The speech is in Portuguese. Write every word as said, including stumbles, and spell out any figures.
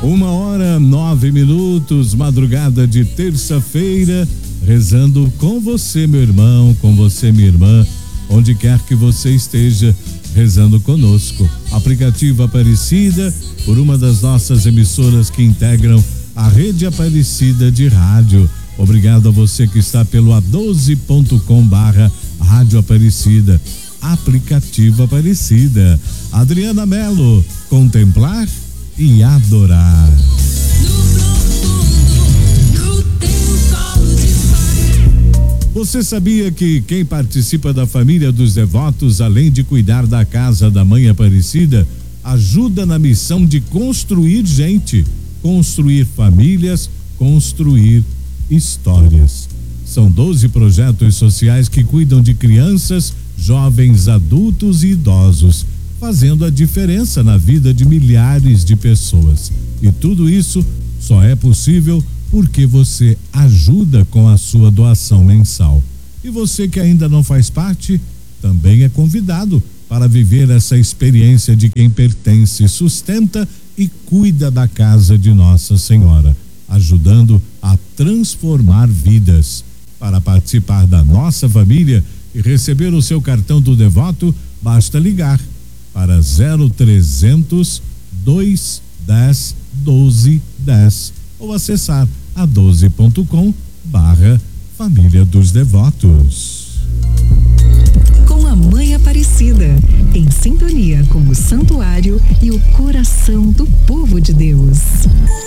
Uma hora, nove minutos, madrugada de terça-feira, rezando com você, meu irmão, com você, minha irmã, onde quer que você esteja, rezando conosco. Aplicativo Aparecida, por uma das nossas emissoras que integram a Rede Aparecida de Rádio. Obrigado a você que está pelo a doze ponto com barra Rádio Aparecida. Aplicativo Aparecida. Adriana Melo, contemplar e adorar. Você sabia que quem participa da família dos devotos, além de cuidar da casa da Mãe Aparecida, ajuda na missão de construir gente, construir famílias, construir histórias. São doze projetos sociais que cuidam de crianças, jovens, adultos e idosos, fazendo a diferença na vida de milhares de pessoas. E tudo isso só é possível porque você ajuda com a sua doação mensal. E você que ainda não faz parte, também é convidado para viver essa experiência de quem pertence, sustenta e cuida da casa de Nossa Senhora, ajudando a transformar vidas. Para participar da nossa família e receber o seu cartão do devoto, basta ligar para zero trezentos, dois dez, doze dez ou acessar a doze ponto com barra Família dos Devotos. Com a Mãe Aparecida, em sintonia com o santuário e o coração do povo de Deus.